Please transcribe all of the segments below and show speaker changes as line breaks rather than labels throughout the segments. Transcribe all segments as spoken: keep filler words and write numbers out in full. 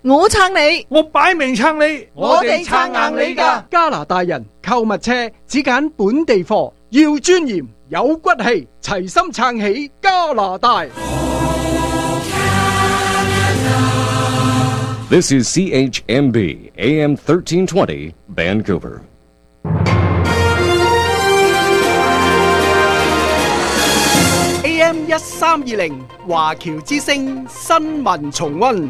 我撐你，
我擺明撐你，
我哋撐硬你㗎。
加拿大人購物車只揀本地貨，要尊嚴有骨氣，齊心撐起加拿大。
This is C H M B A M thirteen twenty Vancouver.
A M 一三二零華僑之聲新聞重溫。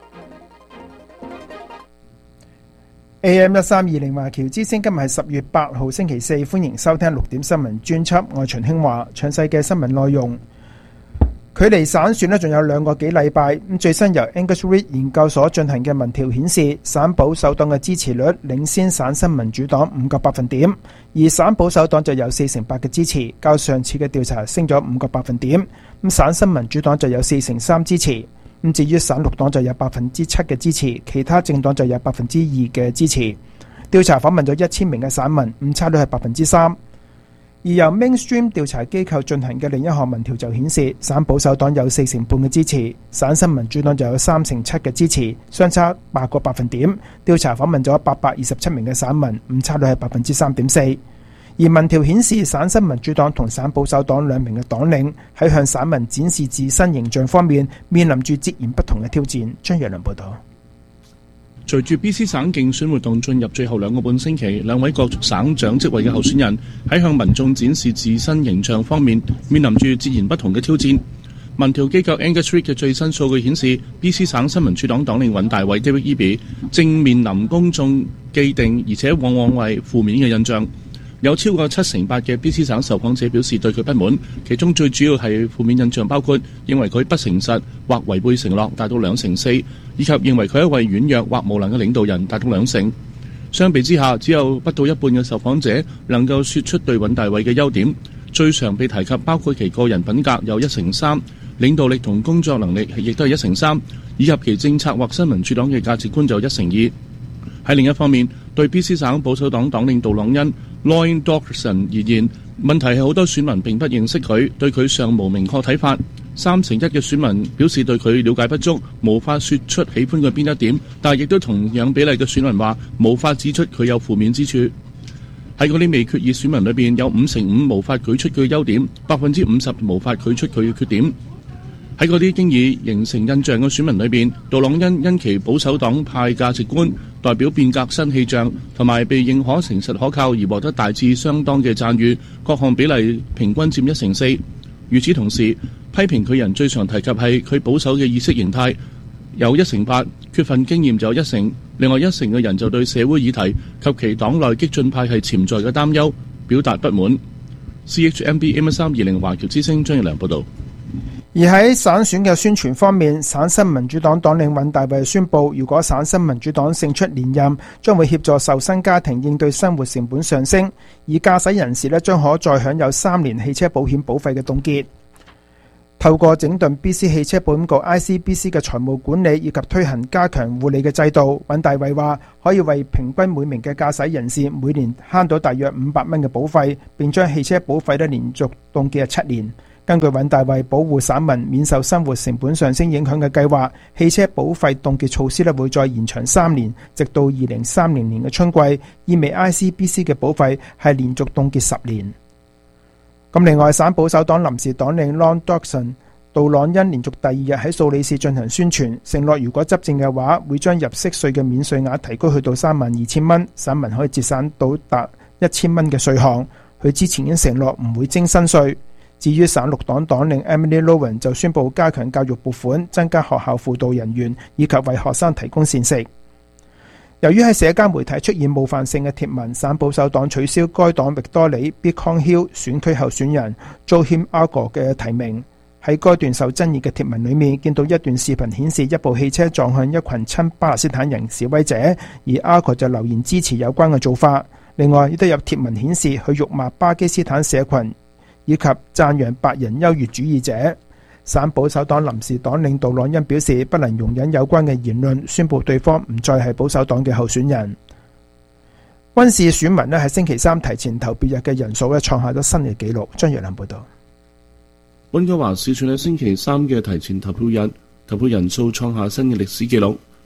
A M 一三二零華僑之聲今日係十月八號星期四，歡迎收聽六點新聞專輯。我係秦興華，詳細嘅新聞內容。距離省選呢仲有兩個幾禮拜，咁最新由 Angus Reid 研究所進行嘅民調顯示，省保守黨嘅支持率領先省新民主黨五個百分點，而省保守黨就有四成八嘅支持，較上次嘅調查升咗五個百分點。咁省新民主黨就有四成三支持。咁至於省綠黨就有百分之七嘅支持，其他政黨就有百分之二嘅支持。調查訪問咗一千名嘅省民，誤差率係百分之三。而由 Mainstream 調查機構進行嘅另一項民調就顯示，省保守黨有四成半嘅支持，省新民主黨就有三成七嘅支持，相差八個百分點。調查訪問咗八百二十七名嘅省民，誤差率係百分之三點四。而民調顯示，省新民主黨同省保守黨兩名嘅黨領喺向省民展示自身形象方面，面臨住截然不同嘅挑戰。張若良報道。
隨住 B C 省競選活動進入最後兩個半星期，兩位角逐省長職位嘅候選人喺向民眾展示自身形象方面，面臨住截然不同嘅挑戰。民調機構 Angus Reid 嘅最新數據顯示 ，B C 省新民主黨黨領尹大偉 David Eby 正面臨公眾既定而且往往為負面嘅印象。有超過七成八嘅 B C 省受訪者表示對佢不滿，其中最主要係負面印象包括認為佢不誠實或違背承諾，達到兩成四，以及認為佢係一位軟弱或無能嘅領導人，達到兩成。相比之下，只有不到一半嘅受訪者能夠說出對尹大偉嘅優點，最常被提及包括其個人品格有一成三，領導力同工作能力亦都係一成三，以及其政策或新民主黨嘅價值觀就一成二。喺另一方面，對 B C 省保守黨黨領杜朗恩 Lloyd Dawson 而言，問題係好多選民並不認識佢，對佢尚無明確睇法。三成一嘅選民表示對佢了解不足，無法說出喜歡佢邊一點，但係亦都同樣比例嘅選民話無法指出佢有負面之處。喺嗰啲未決議選民裏邊，有五成五無法舉出佢嘅優點，百分之五十無法舉出佢嘅缺點。喺嗰啲經已形成印象嘅選民裏邊，杜朗恩因其保守黨派價值觀、代表變革新氣象同埋被認可誠實可靠而獲得大致相當嘅讚譽，各項比例平均佔一成四。與此同時，批評佢人最常提及係佢保守嘅意識形態，有一成八，缺乏經驗就有一成，另外一成嘅人就對社會議題及其黨內激進派係潛在嘅擔憂表達不滿。C H M B A M 三二零華僑之聲張奕良報導。
而喺省選嘅宣傳方面，省新民主黨黨領尹大偉宣布，如果省新民主黨勝出連任，將會協助受薪家庭應對生活成本上升，而駕駛人士呢將可再享有三年汽車保險保費嘅凍結。透過整頓 B C 汽車保險局 I C B C 嘅財務管理以及推行加強護理嘅制度，尹大偉話可以為平均每名嘅駕駛人士每年慳到大約五百蚊嘅保費，並將汽車保費呢連續凍結七年。根據尹大偉保護省民免受生活成本上升影響嘅計劃，汽車保費凍結措施咧會再延長三年，直到二零三零年嘅春季，意味 I C B C 嘅保費係連續凍結十年。咁另外，省保守黨臨時黨領 Lloyd Dawson 杜朗恩連續第二日喺素里市進行宣傳，承諾如果執政嘅話，會將入息稅嘅免稅額提高去到三萬二千蚊，省民可以節省到達一千蚊嘅稅項。佢之前已經承諾唔會徵新稅。至於省綠黨黨領 Emily Lowen 就宣布加強教育撥款，增加學校輔導人員，以及為學生提供膳食。由於喺社交媒體出現冒犯性嘅貼文，省保守黨取消該黨域多里 Beacon Hill 選區候選人 Joachim Argor 嘅提名。喺該段受爭議嘅貼文裏面，見到一段視頻顯示一部汽車撞向一群親巴勒斯坦人示威者，而 Argor 就留言支持有關嘅做法。另外亦都有貼文顯示佢辱罵巴基斯坦社群，以及讚揚白人優越主義者。省保守黨臨時黨領杜朗恩表示不能容忍有關嘅言論，宣布對方唔再係保守黨嘅候選人。溫氏選民咧喺星期三提前投票日嘅人數咧創下咗新嘅紀錄。張若良報道。
溫哥華市選喺星期三嘅提前投票日，投票人數創下新嘅歷史紀錄。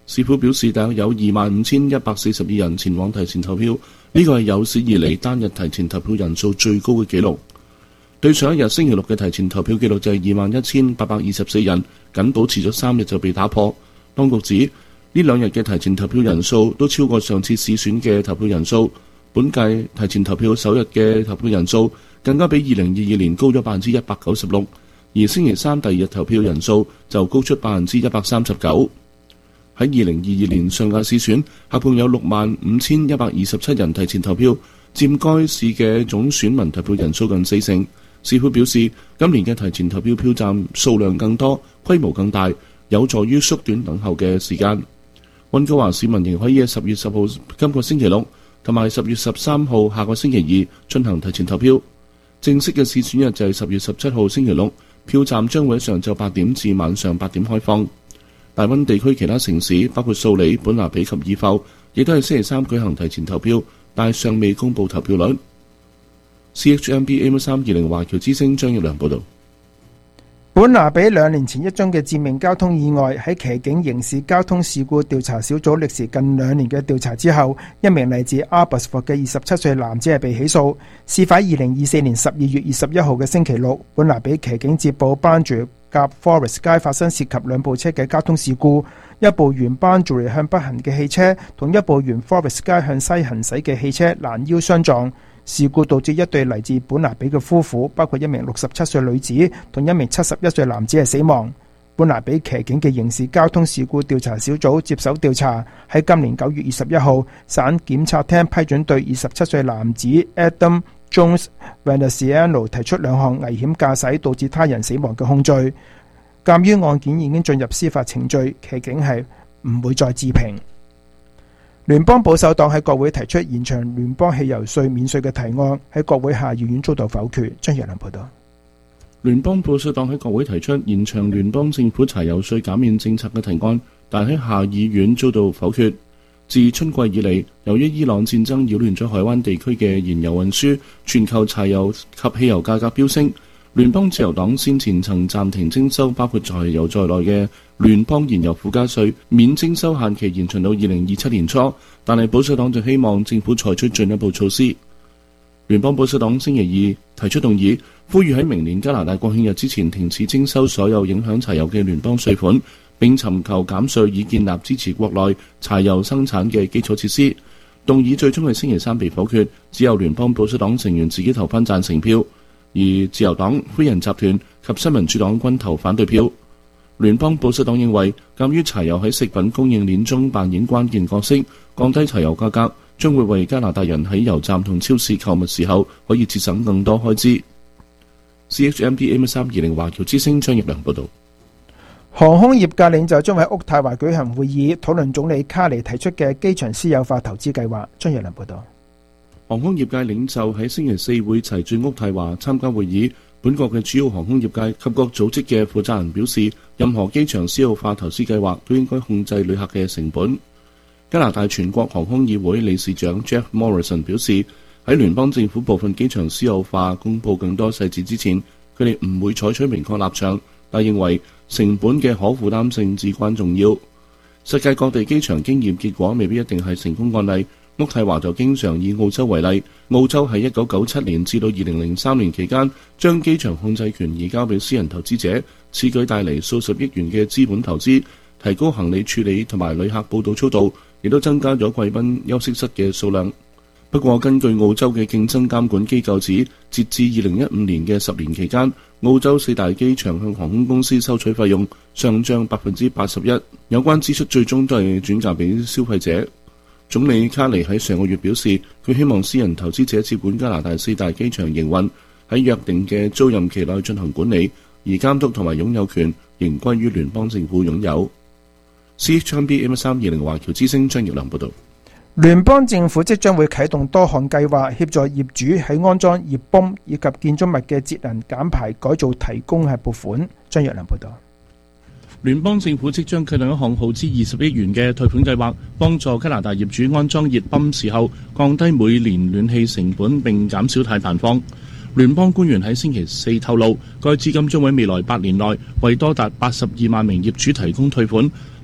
市府表示，大約有二萬五千一百四十二人前往提前投票，呢個係有史以嚟單日提前投票人數最高嘅紀錄。對上一日星期六嘅提前投票紀錄就係二萬一千八百二十四人，僅保持咗三日就被打破。當局指呢兩日嘅提前投票人數都超過上次市選嘅投票人數，本屆提前投票首日嘅投票人數更加比二零二二年高咗百分之一百九十六，而星期三第二日投票人數就高出百分之一百三十九。喺二零二二年上屆市選，合共有六萬五千一百二十七人提前投票，佔該市嘅總選民投票人數近四成。市府表示，今年嘅提前投票票站數量更多，規模更大，有助於縮短等候嘅時間。溫哥華市民仍可以喺十月十號今個星期六同埋十月十三號下個星期二進行提前投票。正式嘅市選日就係十月十七號星期六，票站將會喺上晝八點至晚上八點開放。大溫地區其他城市包括素里、本拿比及爾埠，亦都係星期三舉行提前投票，但係尚未公布投票率。C H M B A M 三二零華僑之聲張玉良報道。
本拿比兩年前一宗嘅致命交通意外，喺騎警刑事交通事故調查小組歷時近兩年嘅調查之後，一名嚟自 Abbotsford 嘅二十七歲男子係被起訴。事發二零二四年十二月二十一號嘅星期六，本拿比騎警接報班住夾 Forest 街發生涉及兩部車嘅交通事故，一部沿班住向北行嘅汽車同一部沿 Forest 街向西行駛嘅汽車攔腰相撞。事故導致一對嚟自本拿比嘅夫婦，包括一名六十七歲女子同一名七十一歲男子係死亡。本拿比騎警嘅刑事交通事故調查小組接手調查，喺今年九月二十一號，省檢察廳批准對二十七歲男子 Adam Jones Veneziano 提出兩項危險駕駛導致他人死亡嘅控罪。鑑於案件已經進入司法程序，騎警係唔會再置評。聯邦保守黨喺國會提出延長聯邦汽油稅免稅嘅提案，喺國會下議院遭到否決。張若良報道。
聯邦保守黨喺國會提出延長聯邦政府柴油稅減免政策嘅提案，但喺下議院遭到否決。自春季以嚟，由於伊朗戰爭擾亂咗海灣地區嘅燃油運輸，全球柴油及汽油價格飆升。聯邦自由黨先前曾暫停徵收包括柴油在內嘅聯邦燃油附加稅，免徵收限期延長到二零二七年初，但係保守黨就希望政府採取進一步措施。聯邦保守黨星期二提出動議，呼籲喺明年加拿大國慶日之前停止徵收所有影響柴油嘅聯邦稅款，並尋求減稅以建立支持國內柴油生產嘅基礎設施。動議最終係星期三被否決，只有聯邦保守黨成員自己投翻贊成票。而自由黨、灰人集團及新民主黨均投反對票。聯邦保守黨認為，鑑於柴油喺食品供應鏈中扮演關鍵角色，降低柴油價格將會為加拿大人喺油站同超市購物時候可以節省更多開支。C H M B A M 三二零華僑之聲張業良報導。
航空業界領袖將喺渥太華舉行會議，討論總理卡尼提出嘅機場私有化投資計劃。張業良報導。
航空業界領袖喺星期四會齊聚渥太華參加會議。本國嘅主要航空業界及各組織嘅負責人表示，任何機場私有化投資計劃都應該控制旅客嘅成本。加拿大全國航空議會理事長 Jeff Morrison 表示，喺聯邦政府部分機場私有化公佈更多細節之前，佢哋唔會採取明確立場，但認為成本嘅可負擔性至關重要。世界各地機場經驗結果未必一定係成功案例。渥太華就經常以澳洲為例，澳洲喺一九九七年至到二零零三年期間，將機場控制權移交俾私人投資者，此舉帶嚟數十億元嘅資本投資，提高行李處理同埋旅客報到速度，亦都增加咗貴賓休息室嘅數量。不過，根據澳洲嘅競爭監管機構指，截至二零一五年嘅十年期間，澳洲四大機場向航空公司收取費用上漲百分之八十一，有關支出最終都係轉嫁俾消費者。總理卡尼喺上個月表示，佢希望私人投資者接管加拿大四大機場營運，喺約定嘅租賃期內進行管理，而監督同埋擁有權仍歸於聯邦政府擁有。C H M B M 三二零華僑之聲張業良報導。
聯邦政府即將會啟動多項計劃，協助業主喺安裝熱泵以及建築物嘅節能減排改造提供係撥款。張業良報導。
聯邦政府即將啟動一項耗資二十億元嘅退款計劃，幫助加拿大業主安裝熱泵時候降低每年暖氣成本並減少碳排放。聯邦官員喺星期四透露，該資金將喺未來八年內為多達八十二萬名業主提供退款，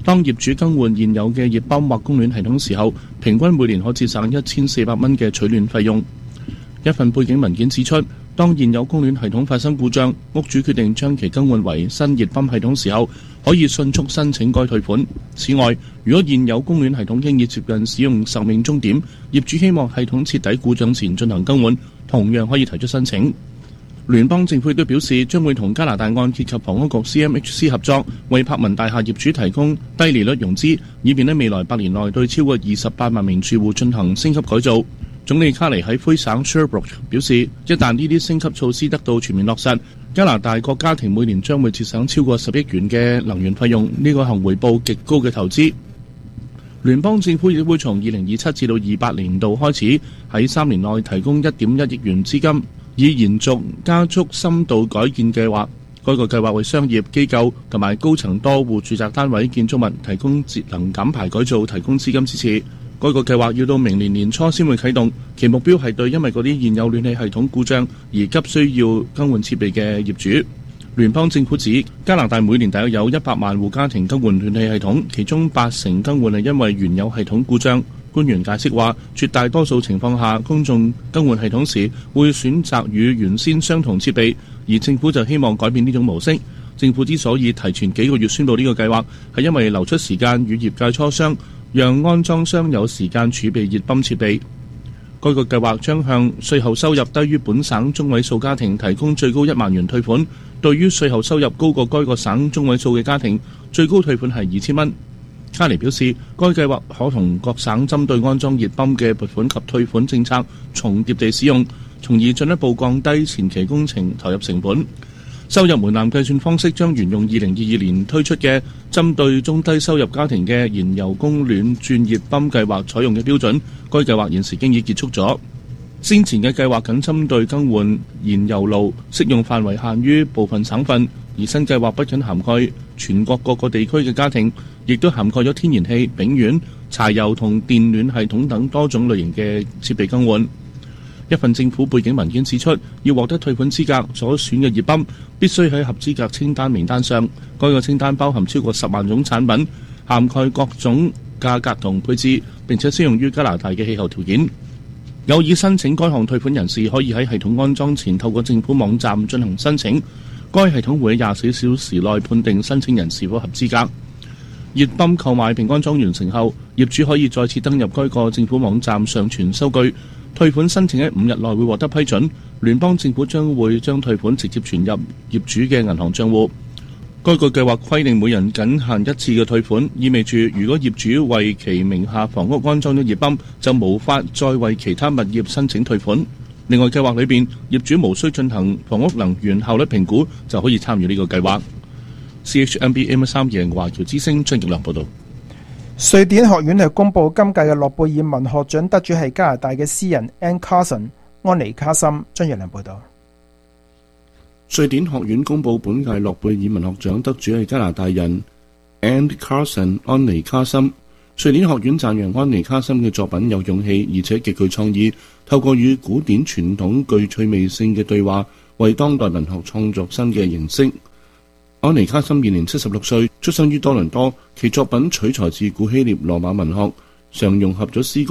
當業主更換現有嘅熱泵或供暖系統時候，平均每年可節省一千四百蚊嘅取暖費用。一份背景文件指出，當現有供暖系統發生故障，屋主決定將其更換為新熱泵系統時候，可以迅速申請該退款。此外，如果現有供暖系統經已接近使用壽命終點，業主希望系統徹底故障前進行更換，同樣可以提出申請。聯邦政府亦都表示，將會同加拿大按揭及房屋局 C M H C 合作，為柏文大廈業主提供低利率融資，以便喺未來八年內對超過二十八萬名住戶進行升級改造。總理卡尼喺魁省 Sherbrooke 表示，一旦呢啲升級措施得到全面落實，加拿大各家庭每年將會節省超過十億元嘅能源費用，呢個係回報極高嘅投資。聯邦政府亦會從二零二七至到二八年度開始，喺三年內提供一點一億元資金，以延續加速深度改建計劃。該個計劃為商業機構同埋高層多戶住宅單位建築物提供節能減排改造，提供資金支持。該個計劃要到明年年初先會啟動，其目標係對因為嗰啲現有暖氣系統故障而急需要更換設備嘅業主。聯邦政府指，加拿大每年大約有一百萬戶家庭更換暖氣系統，其中八成更換係因為原有系統故障。官員解釋話，絕大多數情況下，公眾更換系統時會選擇與原先相同設備，而政府就希望改變呢種模式。政府之所以提前幾個月宣佈呢個計劃，係因為留出時間與業界磋商，讓安裝商有時間儲備熱泵設備。該個計劃將向稅後收入低於本省中位數家庭提供最高一萬元退款，對於稅後收入高過該個省中位數嘅家庭，最高退款係二千蚊。卡尼表示，該計劃可同各省針對安裝熱泵嘅撥款及退款政策重疊地使用，從而進一步降低前期工程投入成本。收入門檻計算方式將沿用二零二二年推出嘅針對中低收入家庭嘅燃油供暖轉熱泵計劃採用嘅標準。該計劃現時經已結束咗。先前嘅計劃僅針對更換燃油爐，適用範圍限於部分省份，而新計劃不僅涵蓋全國各個地區嘅家庭，亦都涵蓋咗天然氣、丙烷、柴油同電暖系統等多種類型嘅設備更換。一份政府背景文件指出，要獲得退款資格，所選嘅熱泵必須喺合資格清單名單上。該個清單包含超過十萬種產品，涵蓋各種價格同配置，並且適用於加拿大嘅氣候條件。有意申請該項退款人士可以喺系統安裝前透過政府網站進行申請，該系統會喺廿四小時內判定申請人是否合資格。熱泵購買並安裝完成後，業主可以再次登入該個政府網站上傳收據。退款申請喺五日內會獲得批准，聯邦政府將會將退款直接存入業主嘅銀行帳戶。該個計劃規定每人僅限一次嘅退款，意味住如果業主為其名下房屋安裝咗熱泵，就無法再為其他物業申請退款。另外，計劃裏邊業主無需進行房屋能源效率評估，就可以參與呢個計劃。C H M B M 三二零華僑之聲張奕良報道。
瑞典學院係公布今屆嘅諾貝爾文學獎得主係加拿大嘅詩人 Anne Carson 安妮卡森。張奕良報道。
瑞典學院公布本屆諾貝爾文學獎得主係加拿大人 Anne Carson 安妮卡森。瑞典學院讚揚安妮卡森嘅作品有勇氣，而且極具創意，透過與古典傳統具趣味性嘅對話，為當代文學創作新嘅形式。安妮卡森現年七十六歲，出生於多倫多，其作品取材自古希臘羅馬文學，常融合咗詩歌